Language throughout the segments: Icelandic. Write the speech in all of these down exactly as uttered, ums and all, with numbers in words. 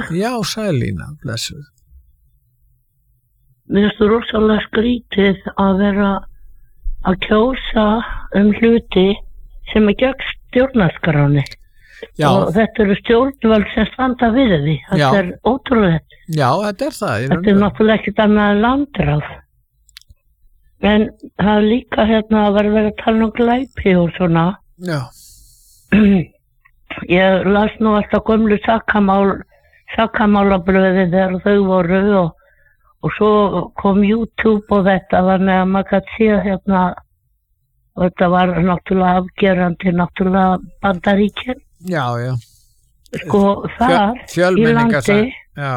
Já, sælína, blessuð. Mér finnst þú rosalega skrítið að vera að kjósa um hluti sem er gegn stjórnarskráni. Já. Og þetta eru stjórnvöld sem standa við því. Þetta Já. er ótrúlegt. Já, þetta er það. Þetta er náttúrulega ekkert annað en landráð. En það er líka hérna að vera verið að tala um glæpi og svona. Já. Ég las nú alltaf gömlu sakamál, sakamálabröði þegar þau voru og, og svo kom YouTube og þetta þannig að maður gæti sé hérna og þetta var náttúrulega afgerandi náttúrulega Bandaríkinn. Já, já. Sko þar í landi, já.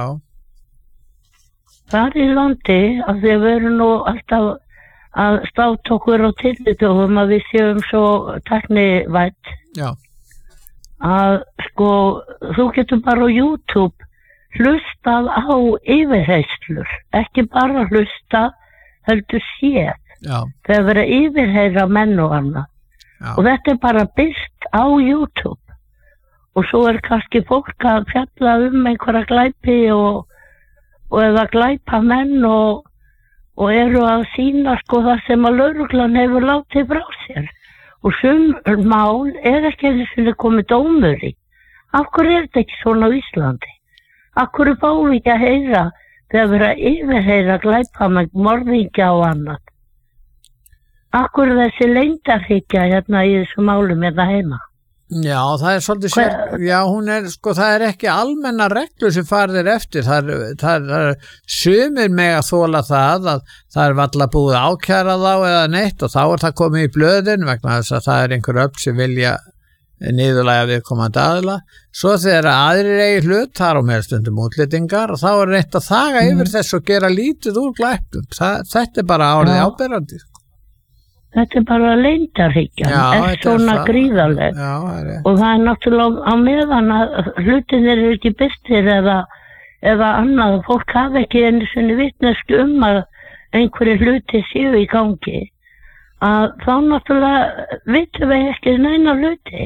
þar í landi að því að við erum nú alltaf að státa okkur á tillitofum að við séum svo tæknivædd. Já. Að sko þú getur bara á YouTube hlustað á yfirheyslur, ekki bara hlusta heldur séð. Já. Þegar verið að yfirheyra menn og annað. Já. Og þetta er bara birt á YouTube. Og svo er kannski fólk að fjalla um einhverja glæpi og, og eða glæpa menn og, og eru að sýna sko það sem að lögreglan hefur látið frá sér. Og sum mál er ekki einu sinni komið dómur í. Af hverju er þetta ekki svona á Íslandi? Af hverju fáum við ekki að heyra þegar verið að yfirheyra glæpamenn, morðingja og annað? Af hverju þessi leyndarhyggja hérna í þessu málum hérna heima? Já, það er svolítið sér, já, hún er, sko, það er ekki almenna reglur sem farðir eftir, það er, það er sumir með að þóla það að það er varla búið ákæra þá eða neitt og þá er það komið í blöðin vegna þess að það er einhver öfl sem vilja niðurlægja viðkomandi aðila, svo þegar aðrir eigi hlut, þar á meira stundum útlendingar og þá er reynt að þaga mm. yfir þess og gera lítið úr glæpum, það, þetta er bara árið áberandi. Þetta er bara leyndarhyggjan, er svona gríðarleg og það er náttúrulega á meðan að hlutinir eru ekki birtir eða, eða annað og fólk hafi ekki einu sinni vitneskju um að einhverju hluti séu í gangi að þá náttúrulega vitum við ekki neina hluti.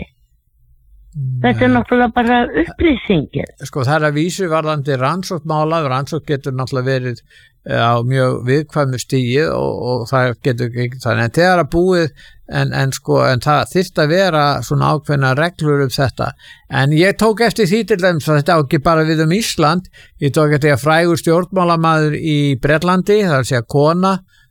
Þetta er náttúrulega bara upplýsingir. Sko það er að vísu varðandi rannsóknmála, rannsókn getur náttúrulega verið á mjög viðkvæmu stigi og, og það getur ekki þannig en þegar að búið en, en sko en það þyrfti að vera svona ákveðna reglur um þetta en ég tók eftir því til dæmis að þetta á ekki bara við um Ísland ég tók eftir að frægur stjórnmálamaður í Bretlandi, það er að segja kona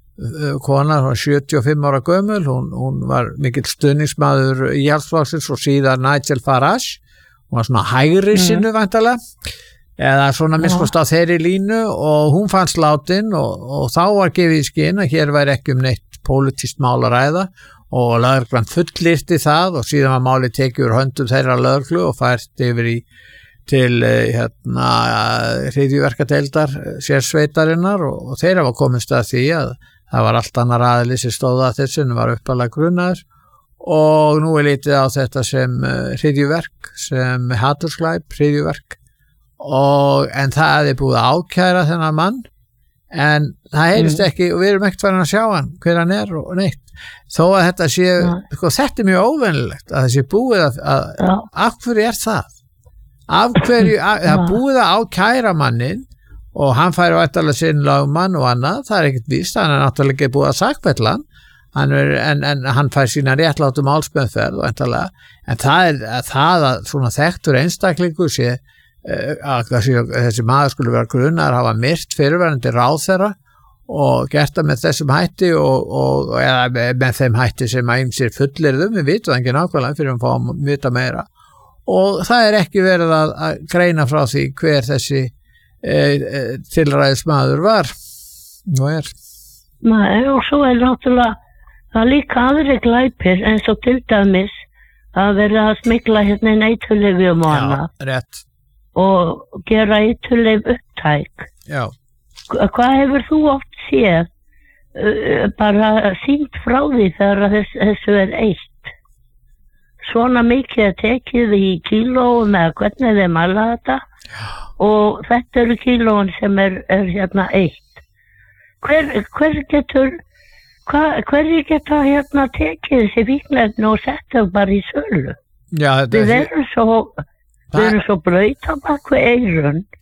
kona, hún var sjötíu og fimm ára gömul hún, hún var mikill stuðningsmaður Íhaldsflokksins og síðar Nigel Farage hún var svona hægri sinnu mm. væntanlega eða svona minnst á þeirri línu og hún fannst látin og, og þá var gefið í skinn að hér væri ekki um neitt pólitískt mál að ræða og lögreglan fullyrti það og síðan var málið tekið úr höndum þeirra lögreglu og fært yfir í til hérna hryðjuverkadeildar sérsveitarinnar og, og þeirra var komist að því að það var allt annar aðili sem stóð að þessu en var uppalega grunnaður og nú er litið á þetta sem hryðjuverk, sem hatursglæp, hryðjuverk og en það er búið að ákæra þennan mann en það heyrist mm. ekki og við erum ekkert farin að sjá hann hver hann er og neitt þó að þetta sé, ja. sko, þetta er mjög óvenjulegt að það sé búið að, að ja. af hverju er það? Af hverju, að, það búið að ákæra mannin og hann fær vættalega sinn lagmann og annað, það er ekkert víst hann er náttúrulega ekki búið að sakfella hann er, en, en hann fær sína réttlátum málsmeðferð og endalega en það er að það að svona þekktur einstaklingu sé að þessi, þessi maður skulle vera grunnar að hafa myrt fyrirverandi ráðherra og gert það með þessum hætti og, og eða með þeim hætti sem að ýmsir fullyrðum, við vitum það ekki nákvæmlega fyrir að fá að vita meira og það er ekki verið að, að greina frá því hver þessi e, e, tilræðismadur var og er. Nei, og svo er náttúrulega það líka aðri glæpir eins og til dæmis að vera að smygla hérna í eiturlyfjum og annað. Já, rétt. Og gera eiturlyf upptæk. Já. Hvað hefur þú oft séð uh, bara sýnt frá því þegar þess, þessu er eitt? Svona mikið að tekið í kílóum eða hvernig þeim alla þetta Já. Og þetta eru kílóin sem er, er hérna eitt. Hver, hver getur hva, hverju geta hérna tekið þessi fíkniefni og setja bara í sölu? Já, við erum svo Við erum svo braut á bak við eyrun